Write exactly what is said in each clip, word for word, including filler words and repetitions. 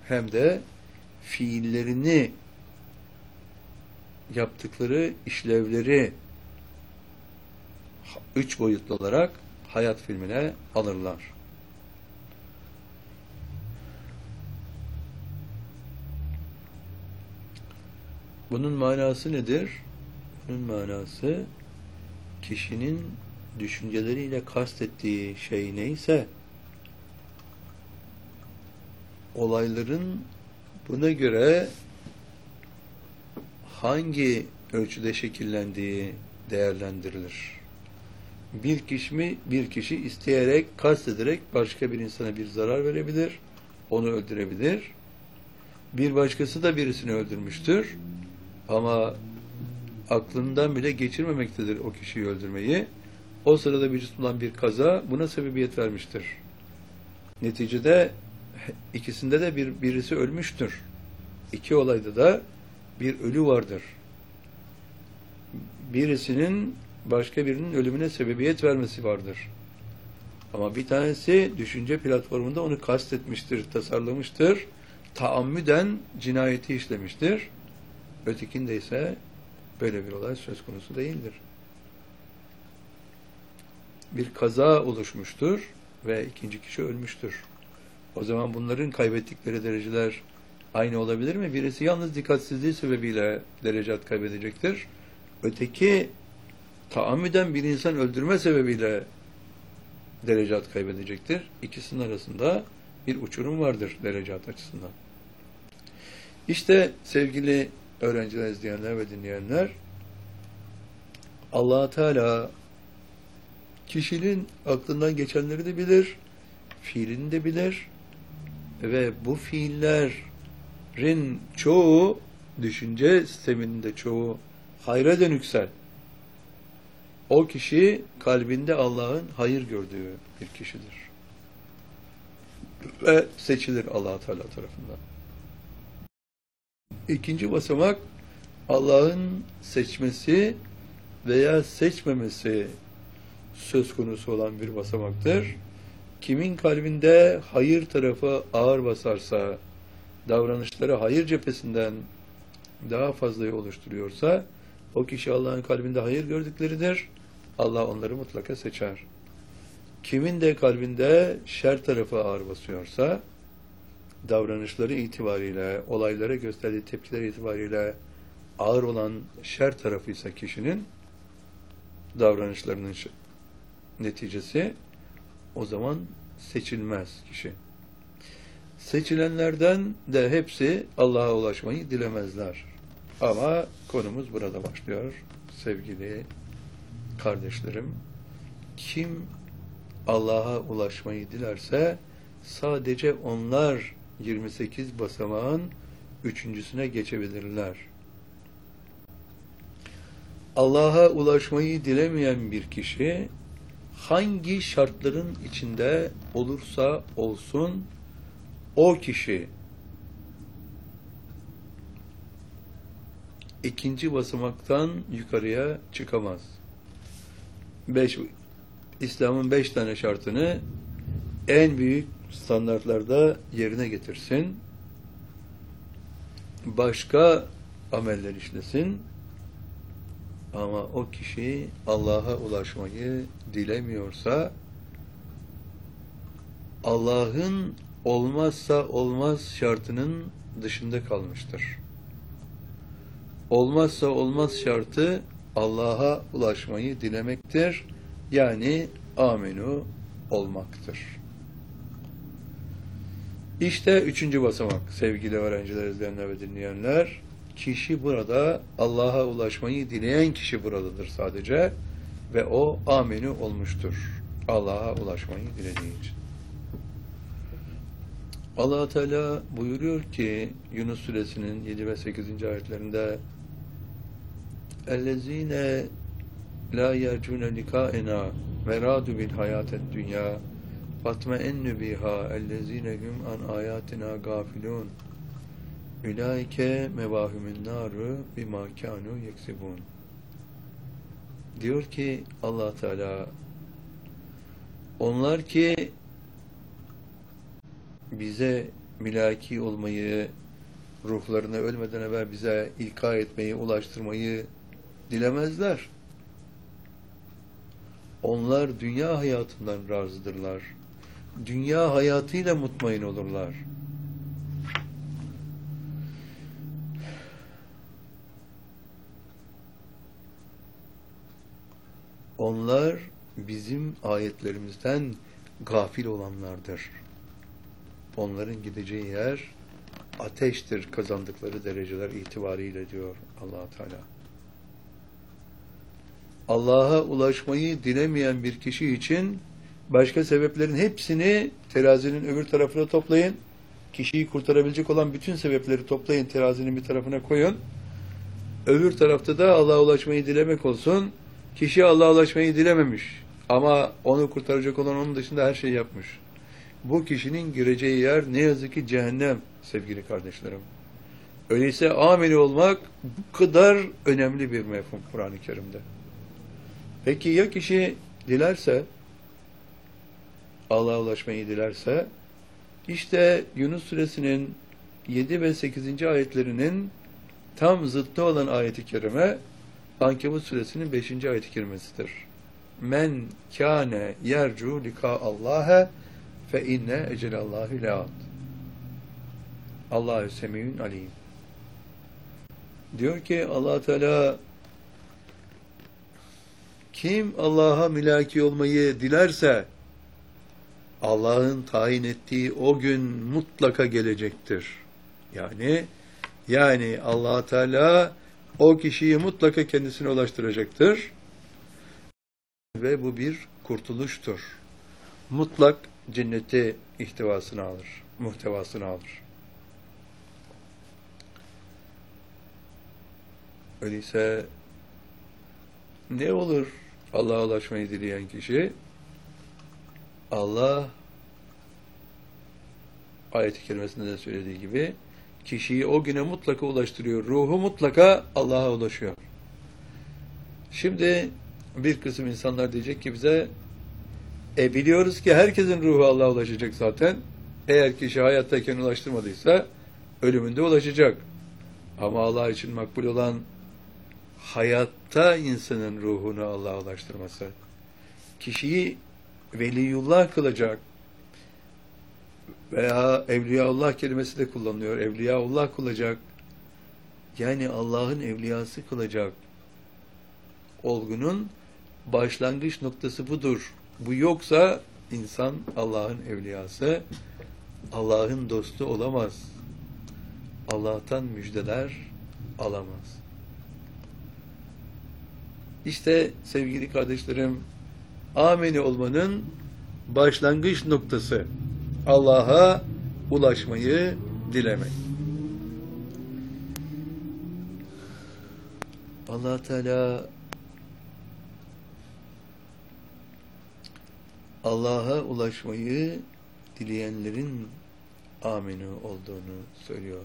hem de fiillerini, yaptıkları işlevleri üç boyutlu olarak hayat filmine alırlar. Bunun manası nedir? Bunun manası kişinin düşünceleriyle kastettiği şey neyse olayların buna göre hangi ölçüde şekillendiği değerlendirilir. Bir kişi mi, bir kişi isteyerek, kastederek başka bir insana bir zarar verebilir, onu öldürebilir. Bir başkası da birisini öldürmüştür ama aklından bile geçirmemektedir o kişiyi öldürmeyi. O sırada vücut bulan bir kaza buna sebebiyet vermiştir. Neticede ikisinde de bir birisi ölmüştür. İki olayda da bir ölü vardır. Birisinin başka birinin ölümüne sebebiyet vermesi vardır. Ama bir tanesi düşünce platformunda onu kastetmiştir, tasarlamıştır. Taammüden cinayeti işlemiştir. Ötekinde ise böyle bir olay söz konusu değildir. Bir kaza oluşmuştur ve ikinci kişi ölmüştür. O zaman bunların kaybettikleri dereceler aynı olabilir mi? Birisi yalnız dikkatsizliği sebebiyle derecat kaybedecektir. Öteki taammüden bir insan öldürme sebebiyle derecat kaybedecektir. İkisinin arasında bir uçurum vardır derecat açısından. İşte sevgili öğrenciler, izleyenler ve dinleyenler, Allah Teala kişinin aklından geçenleri de bilir, fiilini de bilir ve bu fiillerin çoğu, düşünce sisteminde çoğu hayra dönüksel. O kişi kalbinde Allah'ın hayır gördüğü bir kişidir. Ve seçilir Allah Teala tarafından. İkinci basamak, Allah'ın seçmesi veya seçmemesi söz konusu olan bir basamaktır. Kimin kalbinde hayır tarafı ağır basarsa, davranışları hayır cephesinden daha fazlayı oluşturuyorsa, o kişi Allah'ın kalbinde hayır gördükleridir. Allah onları mutlaka seçer. Kimin de kalbinde şer tarafı ağır basıyorsa, davranışları itibariyle, olaylara gösterdiği tepkiler itibariyle ağır olan şer tarafıysa kişinin davranışlarının neticesi, o zaman seçilmez kişi. Seçilenlerden de hepsi Allah'a ulaşmayı dilemezler. Ama konumuz burada başlıyor. Sevgili kardeşlerim, kim Allah'a ulaşmayı dilerse sadece onlar yirmi sekiz basamağın üçüncüsüne geçebilirler. Allah'a ulaşmayı dilemeyen bir kişi hangi şartların içinde olursa olsun o kişi ikinci basamaktan yukarıya çıkamaz. Beş, İslam'ın beş tane şartını en büyük standartlarda yerine getirsin. Başka ameller işlesin. Ama o kişi Allah'a ulaşmayı dilemiyorsa Allah'ın olmazsa olmaz şartının dışında kalmıştır. Olmazsa olmaz şartı Allah'a ulaşmayı dilemektir. Yani amenu olmaktır. İşte üçüncü basamak sevgili öğrenciler, izleyenler ve dinleyenler. Kişi burada Allah'a ulaşmayı dileyen kişi buradadır sadece ve o amenu olmuştur. Allah'a ulaşmayı dilediği için. Allah Teala buyuruyor ki Yunus suresinin yedi ve sekizinci ayetlerinde اَلَّذ۪ينَ لَا يَرْجُونَ لِقَاءَنَا وَرَادُوا بِالْحَيَاةِ الدُّنْيَا فَاطْمَئِنُّ بِهَا اَلَّذ۪ينَ هُمْ عَنْ آيَاتِنَا غَافِلُونَ Ülaike mevahümün naru bima kanu yeksibun. Diyor ki Allah Teala, onlar ki bize milaki olmayı, ruhlarına ölmeden evvel bize ilka etmeyi, ulaştırmayı dilemezler. Onlar dünya hayatından razıdırlar. Dünya hayatıyla mutmain olurlar. Onlar bizim ayetlerimizden gafil olanlardır. Onların gideceği yer ateştir kazandıkları dereceler itibariyle diyor Allah Teala. Allah'a ulaşmayı dilemeyen bir kişi için başka sebeplerin hepsini terazinin öbür tarafına toplayın. Kişiyi kurtarabilecek olan bütün sebepleri toplayın, terazinin bir tarafına koyun. Öbür tarafta da Allah'a ulaşmayı dilemek olsun. Kişi Allah'a ulaşmayı dilememiş. Ama onu kurtaracak olan onun dışında her şeyi yapmış. Bu kişinin gireceği yer ne yazık ki cehennem sevgili kardeşlerim. Öyleyse ameli olmak bu kadar önemli bir mefhum Kur'an-ı Kerim'de. Peki ya kişi dilerse, Allah'a ulaşmayı dilerse, işte Yunus suresinin yedi ve sekizinci ayetlerinin tam zıttı olan ayet-i kerime Ankebut suresinin beşinci ayet-i kerimesidir. Men kâne yercu lika Allah'a fe inne ecelallahu le'at. Allahu semiyun alim. Diyor ki Allah Teala, kim Allah'a mülaki olmayı dilerse Allah'ın tayin ettiği o gün mutlaka gelecektir. Yani yani Allah Teala o kişiyi mutlaka kendisine ulaştıracaktır. Ve bu bir kurtuluştur. Mutlak cenneti ihtivasını alır, muhtevasını alır. Öyleyse ne olur Allah'a ulaşmayı dileyen kişi? Allah ayet-i kerimesinde de söylediği gibi kişiyi o güne mutlaka ulaştırıyor. Ruhu mutlaka Allah'a ulaşıyor. Şimdi bir kısım insanlar diyecek ki bize e biliyoruz ki herkesin ruhu Allah'a ulaşacak zaten. Eğer kişi hayattayken ulaştırmadıysa ölümünde ulaşacak. Ama Allah için makbul olan hayatta insanın ruhunu Allah'a ulaştırması. Kişiyi veliyullah kılacak veya evliyaullah kelimesi de kullanılıyor. Evliyaullah kılacak. Yani Allah'ın evliyası kılacak. Olgunun başlangıç noktası budur. Bu yoksa insan Allah'ın evliyası, Allah'ın dostu olamaz. Allah'tan müjdeler alamaz. İşte sevgili kardeşlerim, ameli olmanın başlangıç noktası Allah'a ulaşmayı dilemek. Allah Teala Allah'a ulaşmayı dileyenlerin aminu olduğunu söylüyor.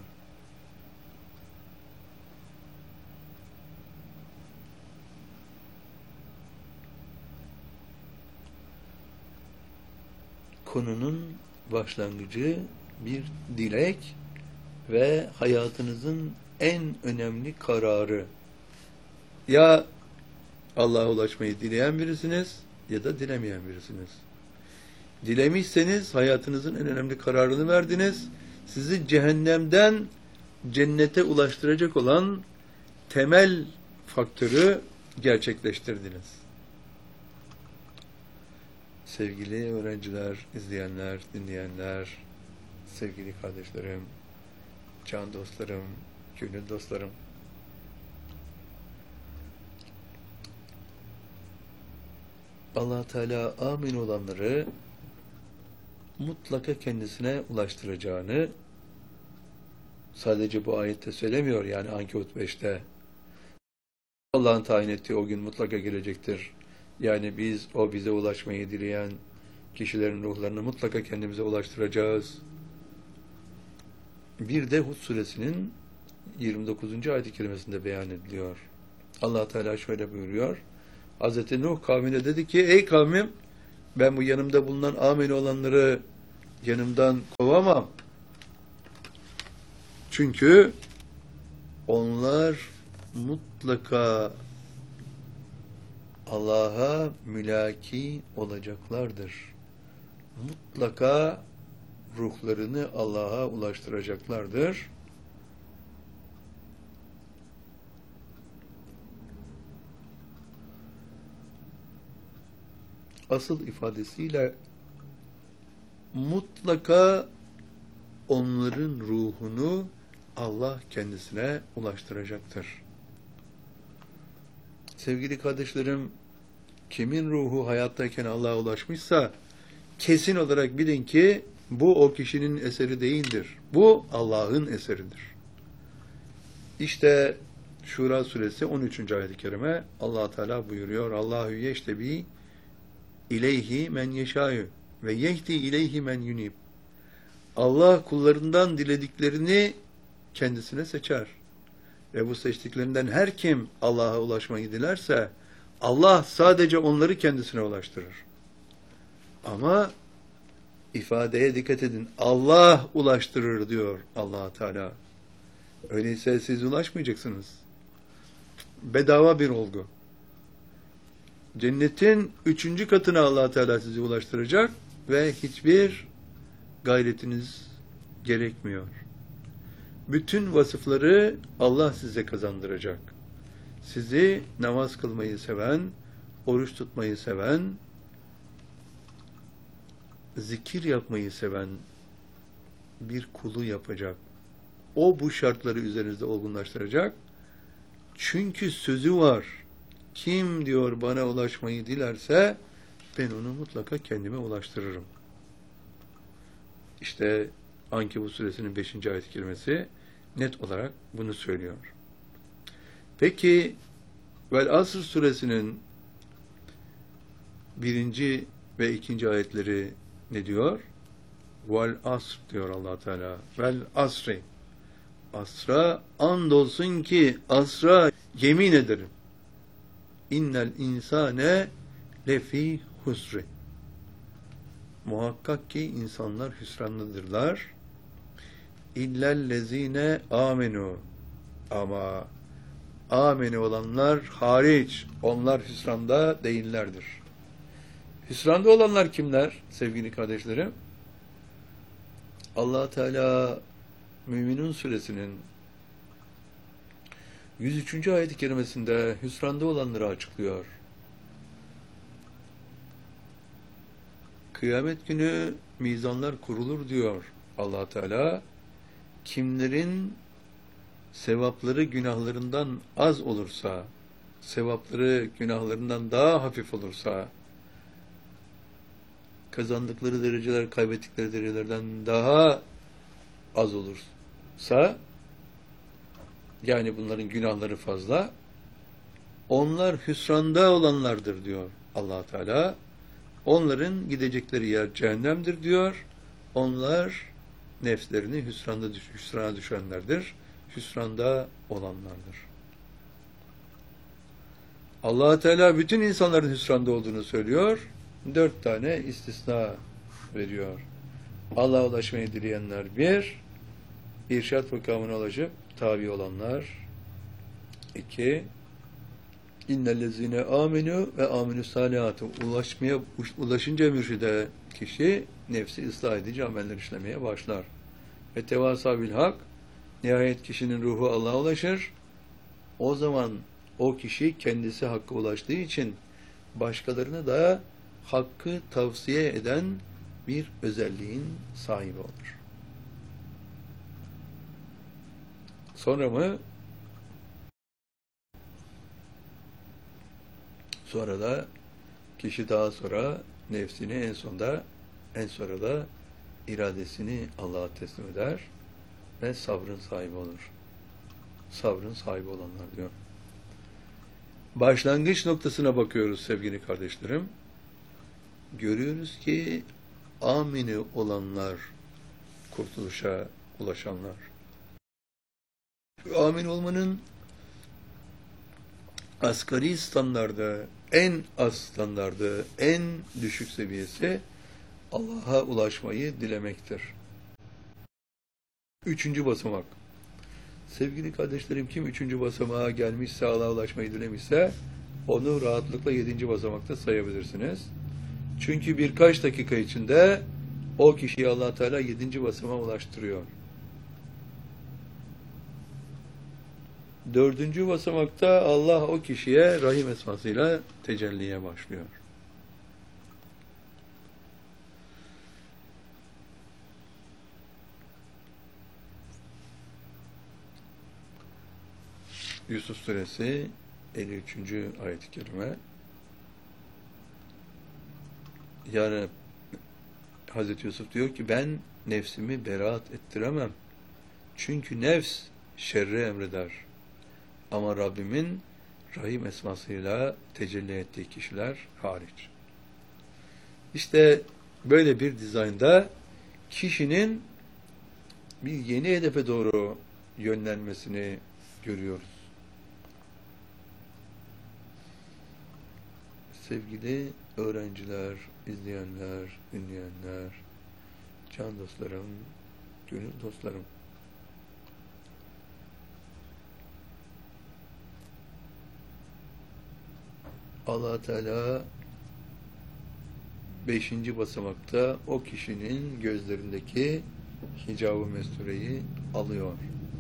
Konunun başlangıcı bir dilek ve hayatınızın en önemli kararı. Ya Allah'a ulaşmayı dileyen birisiniz ya da dilemeyen birisiniz. Dilemişseniz hayatınızın en önemli kararını verdiniz. Sizi cehennemden cennete ulaştıracak olan temel faktörü gerçekleştirdiniz. Sevgili öğrenciler, izleyenler, dinleyenler, sevgili kardeşlerim, can dostlarım, gönül dostlarım. Allah Teala amin olanları mutlaka kendisine ulaştıracağını sadece bu ayette söylemiyor, yani Ankebut beşte. Allah'ın tayin ettiği o gün mutlaka gelecektir. Yani biz o bize ulaşmayı dileyen kişilerin ruhlarını mutlaka kendimize ulaştıracağız. Bir de Hud suresinin yirmi dokuzuncu ayet-i kerimesinde beyan ediliyor. Allah Teala şöyle buyuruyor. Hazreti Nuh kavmine dedi ki, ey kavmim, ben bu yanımda bulunan amel olanları yanımdan kovamam. Çünkü onlar mutlaka Allah'a mülaki olacaklardır. Mutlaka ruhlarını Allah'a ulaştıracaklardır. Asıl ifadesiyle mutlaka onların ruhunu Allah kendisine ulaştıracaktır. Sevgili kardeşlerim, kimin ruhu hayattayken Allah'a ulaşmışsa kesin olarak bilin ki bu o kişinin eseri değildir. Bu Allah'ın eseridir. İşte Şura suresi on üçüncü ayet-i kerime Allah Teala buyuruyor. Allahu yeştebi ileyhi men yeşâ'yu ve yehdi ileyhi men yunib. Allah kullarından dilediklerini kendisine seçer. Ve bu seçtiklerinden her kim Allah'a ulaşmayı dilerse Allah sadece onları kendisine ulaştırır. Ama ifadeye dikkat edin. Allah ulaştırır diyor Allah Teala. Öyleyse siz ulaşmayacaksınız. Bedava bir olgu. Cennetin üçüncü katına Allah Teala sizi ulaştıracak ve hiçbir gayretiniz gerekmiyor. Bütün vasıfları Allah size kazandıracak. Sizi namaz kılmayı seven, oruç tutmayı seven, zikir yapmayı seven bir kulu yapacak. O bu şartları üzerinizde olgunlaştıracak. Çünkü sözü var. Kim diyor bana ulaşmayı dilerse ben onu mutlaka kendime ulaştırırım. İşte Ankebut suresinin beşinci ayet-i kerimesi net olarak bunu söylüyor. Peki Vel Asr suresinin birinci ve ikinci ayetleri ne diyor? Vel Asr diyor Allah Teala. Vel Asri. Asra andolsun ki asra yemin ederim. İnnel insane lefi husri. Muhakkak ki insanlar hüsranlıdırlar. İllellezine amenu. Ama ameni olanlar hariç. Onlar hüsranda değillerdir. Hüsranda olanlar kimler sevgili kardeşlerim? Allah Teala Müminun suresinin yüz üçüncü ayet-i kerimesinde hüsranda olanları açıklıyor. Kıyamet günü mizanlar kurulur diyor Allah Teala. Kimlerin sevapları günahlarından az olursa, sevapları günahlarından daha hafif olursa, kazandıkları dereceler kaybettikleri derecelerden daha az olursa, yani bunların günahları fazla, onlar hüsranda olanlardır diyor Allah Teala. Onların gidecekleri yer cehennemdir diyor. Onlar nefslerini hüsranda, hüsrana düşenlerdir. Hüsranda olanlardır. Allah Teala bütün insanların hüsranda olduğunu söylüyor. Dört tane istisna veriyor. Allah'a ulaşmayı dileyenler bir, irşad makamına ulaşıp tabi olanlar iki, İnnellezine amenu ve amenü salihatu. Ulaşmaya, ulaşınca mürşide kişi nefsi ıslah edici ameller işlemeye başlar. Ve tevasa bil hak, nihayet kişinin ruhu Allah'a ulaşır. O zaman o kişi kendisi hakka ulaştığı için başkalarına da hakkı tavsiye eden bir özelliğin sahibi olur. Sonra mı? Sonra da kişi daha sonra nefsini en sonda en sonra da iradesini Allah'a teslim eder ve sabrın sahibi olur. Sabrın sahibi olanlar diyor. Başlangıç noktasına bakıyoruz sevgili kardeşlerim. Görüyoruz ki amini olanlar kurtuluşa ulaşanlar. Amin olmanın asgari standardı, en az standardı, en düşük seviyesi Allah'a ulaşmayı dilemektir. Üçüncü basamak. Sevgili kardeşlerim, kim üçüncü basamağa gelmişse, Allah'a ulaşmayı dilemişse onu rahatlıkla yedinci basamakta sayabilirsiniz. Çünkü birkaç dakika içinde o kişiyi Allah Teala yedinci basamağa ulaştırıyor. Dördüncü basamakta Allah o kişiye Rahim esmasıyla tecelliye başlıyor. Yusuf Suresi elli üçüncü ayet-i kerime. Yani Hazreti Yusuf diyor ki ben nefsimi beraat ettiremem. Çünkü nefs şerri emreder. Ama Rabbimin Rahim esmasıyla tecelli ettiği kişiler hariç. İşte böyle bir dizaynda kişinin bir yeni hedefe doğru yönlenmesini görüyoruz. Sevgili öğrenciler, izleyenler, dinleyenler, can dostlarım, gönül dostlarım. Allah Teala beşinci basamakta o kişinin gözlerindeki hicab-ı mestureyi alıyor.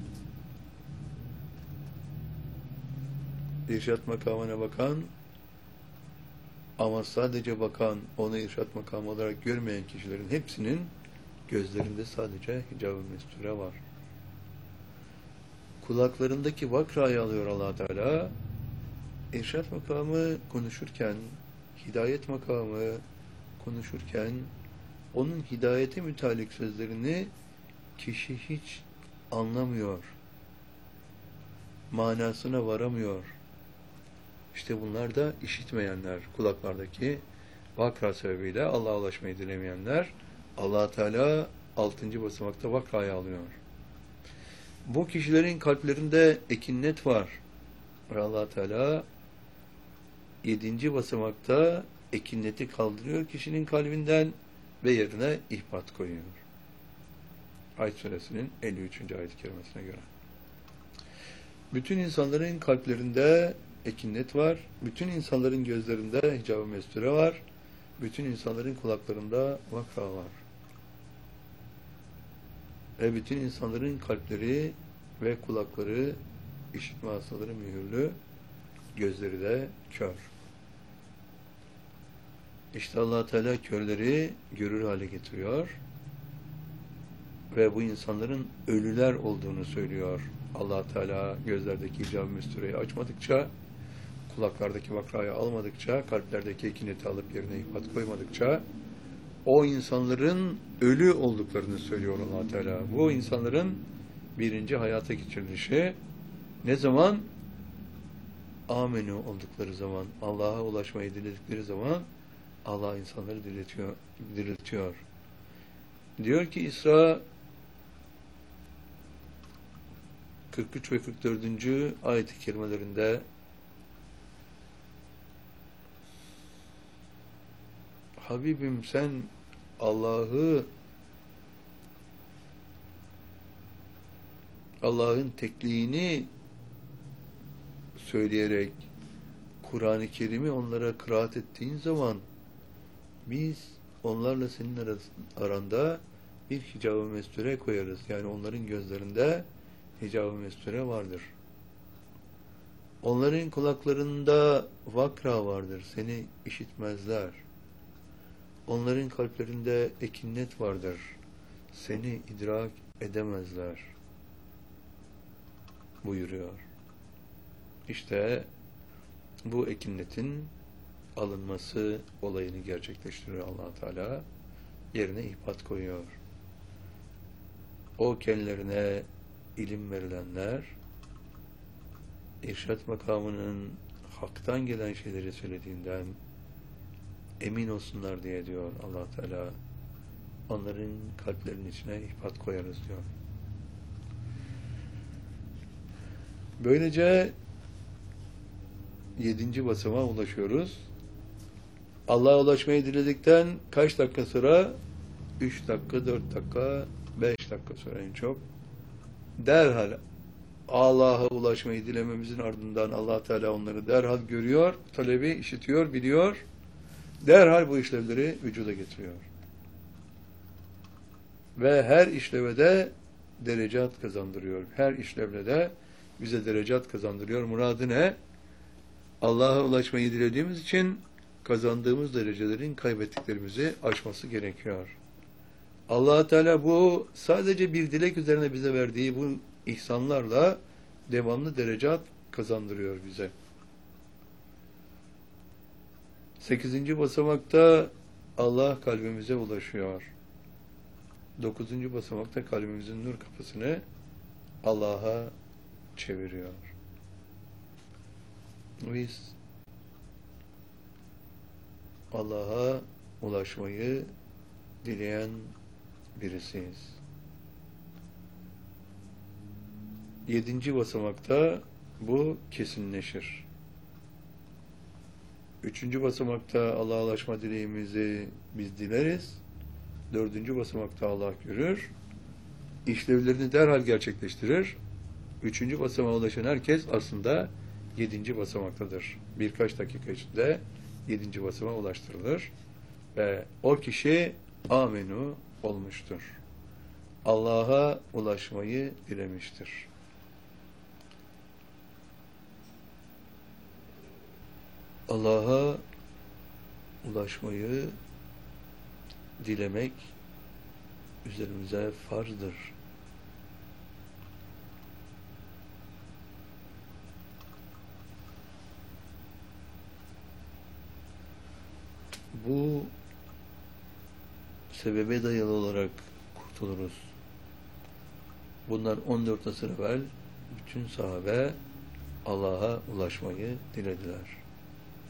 İrşad makamına bakan ama sadece bakan, onu irşad makamı olarak görmeyen kişilerin hepsinin gözlerinde sadece hicab-ı mesture var. Kulaklarındaki vakrayı alıyor Allah Teala. İrşad makamı konuşurken, hidayet makamı konuşurken, onun hidayete mütalik sözlerini kişi hiç anlamıyor. Manasına varamıyor. İşte bunlar da işitmeyenler, kulaklardaki vakra sebebiyle Allah'a ulaşmayı dilemeyenler, Allah Teala altıncı basamakta vakrayı alıyor. Bu kişilerin kalplerinde ekinnet var. Allah Teala yedinci basamakta ekinneti kaldırıyor kişinin kalbinden ve yerine ihbat koyuyor. Ayet suresinin elli üçüncü ayet-i kerimesine göre. Bütün insanların kalplerinde ekinnet var. Bütün insanların gözlerinde hicab-ı mesture var. Bütün insanların kulaklarında vakra var. Ve bütün insanların kalpleri ve kulakları işitme hastaları mühürlü, gözleri de kör. İşte Allah Teala körleri görür hale getiriyor ve bu insanların ölüler olduğunu söylüyor. Allah Teala gözlerdeki hicab-ı mestureyi açmadıkça, kulaklardaki vakrayı almadıkça, kalplerdeki ekineti alıp yerine ihbat koymadıkça o insanların ölü olduklarını söylüyor Allah Teala. Bu insanların birinci hayata geçirilişi ne zaman? Amenü oldukları zaman, Allah'a ulaşmayı diledikleri zaman Allah insanları diriltiyor, diriltiyor. Diyor ki İsra kırk üç ve kırk dördüncü ayet-i kerimelerinde Habibim sen Allah'ı Allah'ın tekliğini söyleyerek Kur'an-ı Kerim'i onlara kıraat ettiğin zaman biz onlarla senin aranda bir hicab-ı mesture koyarız. Yani onların gözlerinde hicab-ı mesture vardır. Onların kulaklarında vakra vardır. Seni işitmezler. Onların kalplerinde ekinnet vardır. Seni idrak edemezler. Buyuruyor. İşte bu ekinnetin alınması olayını gerçekleştiriyor Allah Teala. Yerine ihbat koyuyor. O kendilerine ilim verilenler irşad makamının haktan gelen şeyleri söylediğinden emin olsunlar diye diyor Allah Teala. Onların kalplerinin içine ihbat koyarız diyor. Böylece yedinci basamağa ulaşıyoruz. Allah'a ulaşmayı diledikten kaç dakika sonra? Üç dakika, dört dakika, beş dakika sonra en çok. Derhal Allah'a ulaşmayı dilememizin ardından Allah Teala onları derhal görüyor, talebi işitiyor, biliyor, derhal bu işlevleri vücuda getiriyor. Ve her işleve de derecat kazandırıyor. Her işlevle de bize derecat kazandırıyor. Muradı ne? Allah'a ulaşmayı dilediğimiz için kazandığımız derecelerin kaybettiklerimizi aşması gerekiyor. Allah Teala bu sadece bir dilek üzerine bize verdiği bu ihsanlarla devamlı derecat kazandırıyor bize. Sekizinci basamakta Allah kalbimize ulaşıyor. Dokuzuncu basamakta kalbimizin nur kapısını Allah'a çeviriyor. Biz Allah'a ulaşmayı dileyen birisiyiz. Yedinci basamakta bu kesinleşir. Üçüncü basamakta Allah'a ulaşma dileğimizi biz dileriz. Dördüncü basamakta Allah görür. İşlevlerini derhal gerçekleştirir. Üçüncü basamağa ulaşan herkes aslında yedinci basamaktadır. Birkaç dakika içinde yedinci basamağa ulaştırılır. Ve o kişi amenu olmuştur. Allah'a ulaşmayı dilemiştir. Allah'a ulaşmayı dilemek üzerimize farzdır. Bu sebebe dayalı olarak kurtuluruz. Bundan on dört asır evvel bütün sahabe Allah'a ulaşmayı dilediler.